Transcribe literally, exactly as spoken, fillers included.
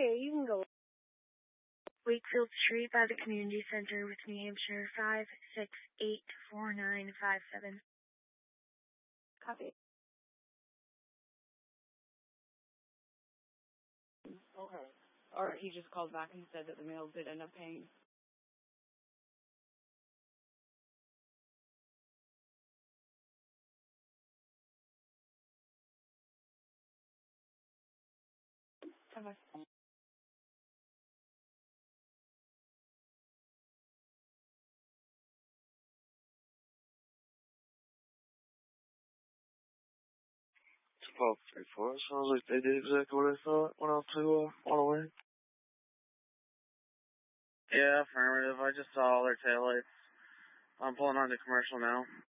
Okay, you can go. Wakefield Street by the Community Center with New Hampshire, five six eight four nine five seven. Copy. Okay. Or he just called back and said that the mail did end up paying. Okay. twelve three four. Sounds like they did exactly what I thought. Went out to uh, Waterway. Yeah, affirmative. I just saw all their taillights. I'm pulling onto commercial now.